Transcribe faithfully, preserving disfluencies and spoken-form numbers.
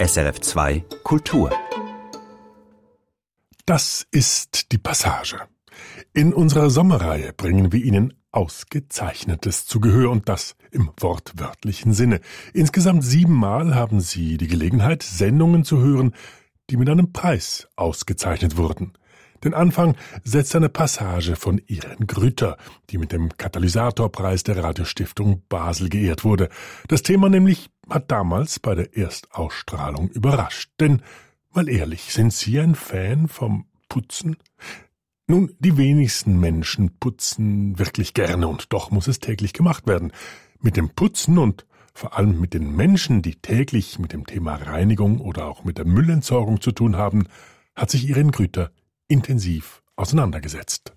S R F zwei Kultur. Das ist die Passage. In unserer Sommerreihe bringen wir Ihnen Ausgezeichnetes zu Gehör und das im wortwörtlichen Sinne. Insgesamt siebenmal haben Sie die Gelegenheit, Sendungen zu hören, die mit einem Preis ausgezeichnet wurden. Den Anfang setzt eine Passage von Irene Grüter, die mit dem Katalysatorpreis der Radiostiftung Basel geehrt wurde. Das Thema nämlich hat damals bei der Erstausstrahlung überrascht. Denn, mal ehrlich, sind Sie ein Fan vom Putzen? Nun, die wenigsten Menschen putzen wirklich gerne und doch muss es täglich gemacht werden. Mit dem Putzen und vor allem mit den Menschen, die täglich mit dem Thema Reinigung oder auch mit der Müllentsorgung zu tun haben, hat sich Irene Grüter intensiv auseinandergesetzt.